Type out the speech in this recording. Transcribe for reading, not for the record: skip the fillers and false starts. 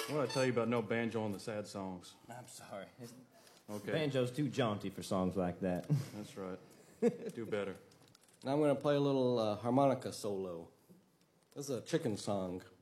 What did I tell you about no banjo on the sad songs? I'm sorry. Okay, Banjo's too jaunty for songs like that. that's right. Do better. Now I'm going to play a little harmonica solo. This is a chicken song.